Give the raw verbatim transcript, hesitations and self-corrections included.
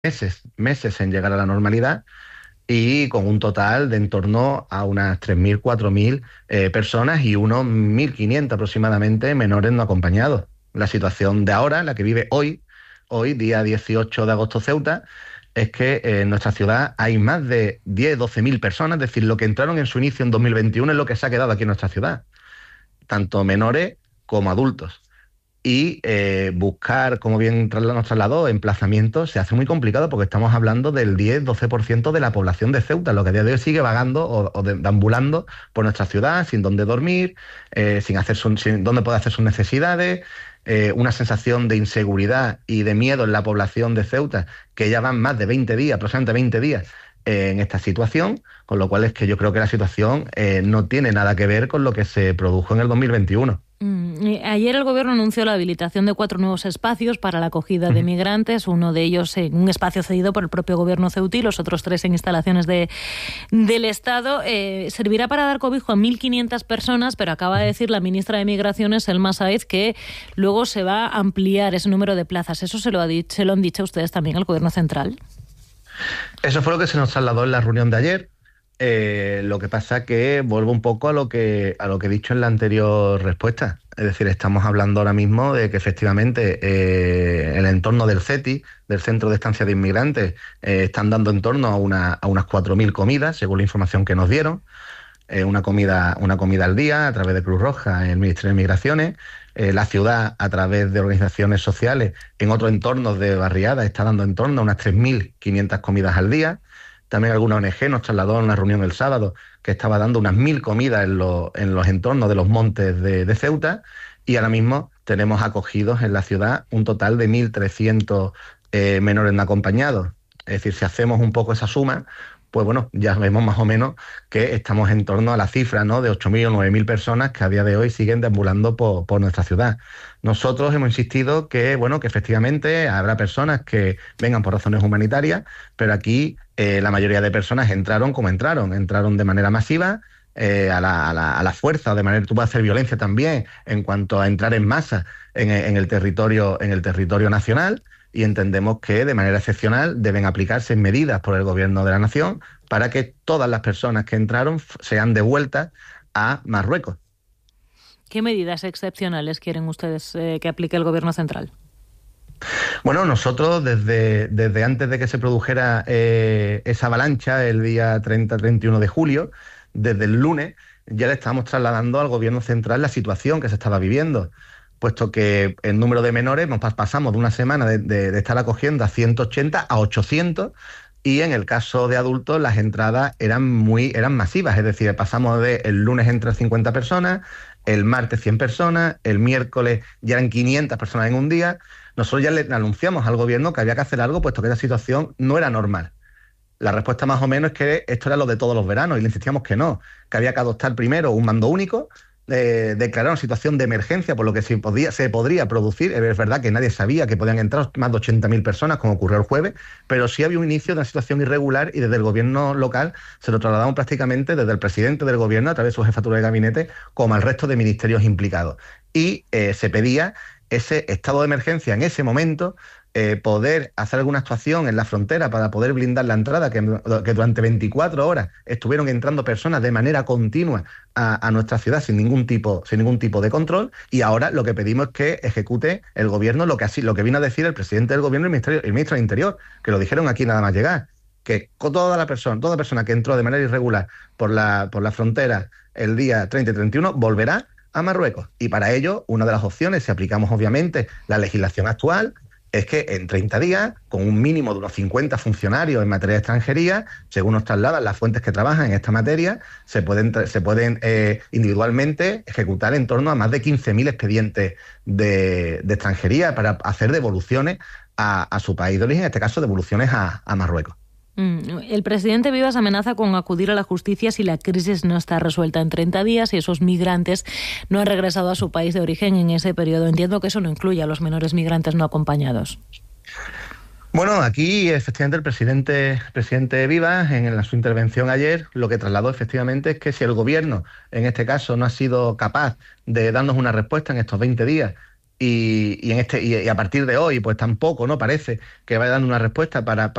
meses, meses en llegar a la normalidad y con un total de en torno a unas tres mil, cuatro mil eh, personas y unos mil quinientos aproximadamente menores no acompañados. La situación de ahora, la que vive hoy, hoy, día dieciocho de agosto, Ceuta, es que eh, en nuestra ciudad hay más de diez, doce mil personas, es decir, lo que entraron en su inicio en dos mil veintiuno es lo que se ha quedado aquí en nuestra ciudad, tanto menores como adultos. Y eh, buscar, como bien nos trasladó, emplazamientos se hace muy complicado porque estamos hablando del diez doce por ciento de la población de Ceuta, lo que a día de hoy sigue vagando o, o deambulando por nuestra ciudad sin dónde dormir, eh, sin, hacer su, sin dónde poder hacer sus necesidades, eh, una sensación de inseguridad y de miedo en la población de Ceuta, que ya van más de veinte días, aproximadamente veinte días, eh, en esta situación, con lo cual es que yo creo que la situación eh, no tiene nada que ver con lo que se produjo en el dos mil veintiuno. Mm, Ayer el Gobierno anunció la habilitación de cuatro nuevos espacios para la acogida de migrantes, uno de ellos en un espacio cedido por el propio Gobierno ceutí, los otros tres en instalaciones de, del Estado. Eh, servirá para dar cobijo a mil quinientas personas, pero acaba de decir la ministra de Migraciones, Elma Sáez, que luego se va a ampliar ese número de plazas. ¿Eso se lo, ha dicho, se lo han dicho ustedes también al Gobierno central? Eso fue lo que se nos trasladó en la reunión de ayer. Eh, lo que pasa que vuelvo un poco a lo que a lo que he dicho en la anterior respuesta. Es decir, estamos hablando ahora mismo de que efectivamente eh, el entorno del CETI, del Centro de Estancia de Inmigrantes, eh, están dando en torno a, una, a unas cuatro mil comidas, según la información que nos dieron. Eh, una, comida, una comida al día a través de Cruz Roja, el Ministerio de Migraciones. Eh, la ciudad, a través de organizaciones sociales, en otros entornos de barriadas, está dando en torno a unas tres mil quinientas comidas al día. También alguna O N Ge nos trasladó en una reunión el sábado que estaba dando unas mil comidas en, lo, en los entornos de los montes de, de Ceuta, y ahora mismo tenemos acogidos en la ciudad un total de mil trescientos eh, menores no acompañados. Es decir, si hacemos un poco esa suma, pues bueno, ya vemos más o menos que estamos en torno a la cifra, ¿no?, de ocho mil o nueve mil personas que a día de hoy siguen deambulando por, por nuestra ciudad. Nosotros hemos insistido que, bueno, que efectivamente habrá personas que vengan por razones humanitarias, pero aquí eh, la mayoría de personas entraron como entraron, entraron de manera masiva, eh, a, la, a, la, a la fuerza, o de manera, tú puedes hacer violencia también en cuanto a entrar en masa en, en el territorio, en el territorio nacional. Y entendemos que de manera excepcional deben aplicarse medidas por el Gobierno de la Nación para que todas las personas que entraron sean devueltas a Marruecos. ¿Qué medidas excepcionales quieren ustedes eh, que aplique el Gobierno central? Bueno, nosotros desde, desde antes de que se produjera eh, esa avalancha el día treinta treinta y uno de julio, desde el lunes, ya le estamos trasladando al Gobierno central la situación que se estaba viviendo, puesto que el número de menores nos pasamos de una semana de, de, de estar acogiendo a ciento ochenta a ochocientos, y en el caso de adultos las entradas eran muy eran masivas, es decir, pasamos de el lunes entran cincuenta personas, el martes cien personas, el miércoles ya eran quinientas personas en un día. Nosotros ya le anunciamos al Gobierno que había que hacer algo, puesto que esa situación no era normal. La respuesta más o menos es que esto era lo de todos los veranos, y le insistíamos que no, que había que adoptar primero un mando único, Eh, declarar una situación de emergencia, por lo que se, podía, se podría producir. Es verdad que nadie sabía que podían entrar más de ochenta mil personas, como ocurrió el jueves, pero sí había un inicio de una situación irregular, y desde el Gobierno local se lo trasladamos prácticamente desde el presidente del Gobierno a través de su jefatura de gabinete, como al resto de ministerios implicados. Y eh, se pedía ese estado de emergencia en ese momento, eh, poder hacer alguna actuación en la frontera para poder blindar la entrada, que, que durante veinticuatro horas estuvieron entrando personas de manera continua a, a nuestra ciudad sin ningún tipo, sin ningún tipo de control. Y ahora lo que pedimos es que ejecute el Gobierno lo que así, lo que vino a decir el presidente del Gobierno y el, ministerio, el ministro del Interior, que lo dijeron aquí nada más llegar, que toda la persona, toda persona que entró de manera irregular por la, por la frontera el día treinta y treinta y uno volverá a Marruecos. Y para ello, una de las opciones, si aplicamos obviamente la legislación actual, es que en treinta días, con un mínimo de unos cincuenta funcionarios en materia de extranjería, según nos trasladan las fuentes que trabajan en esta materia, se pueden, se pueden eh, individualmente ejecutar en torno a más de quince mil expedientes de, de extranjería para hacer devoluciones a, a su país de origen, en este caso devoluciones a, a Marruecos. El presidente Vivas amenaza con acudir a la justicia si la crisis no está resuelta en treinta días y esos migrantes no han regresado a su país de origen en ese periodo. Entiendo que eso no incluye a los menores migrantes no acompañados. Bueno, aquí efectivamente el presidente, presidente Vivas, en, en su intervención ayer, lo que trasladó efectivamente es que si el Gobierno, en este caso, no ha sido capaz de darnos una respuesta en estos veinte días, Y, y, en este, y, y a partir de hoy, pues tampoco, ¿no? Parece que vaya dando una respuesta para,